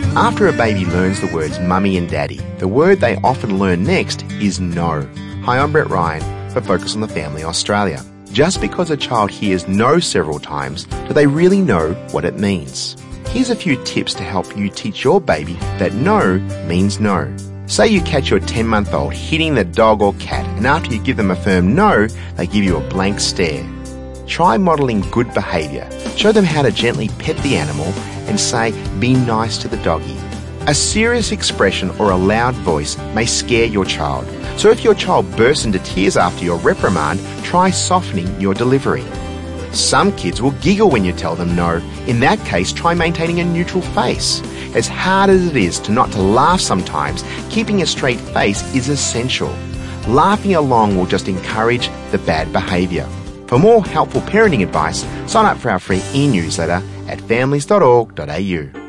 After a baby learns the words mummy and daddy, the word they often learn next is no. Hi, I'm Brett Ryan for Focus on the Family Australia. Just because a child hears no several times, do they really know what it means? Here's a few tips to help you teach your baby that no means no. Say you catch your 10-month-old hitting the dog or cat, and after you give them a firm no, they give you a blank stare. Try modelling good behaviour. Show them how to gently pet the animal and say, be nice to the doggy. A serious expression or a loud voice may scare your child. So if your child bursts into tears after your reprimand, try softening your delivery. Some kids will giggle when you tell them no. In that case, try maintaining a neutral face. As hard as it is not to laugh sometimes, keeping a straight face is essential. Laughing along will just encourage the bad behaviour. For more helpful parenting advice, sign up for our free e-newsletter at families.org.au.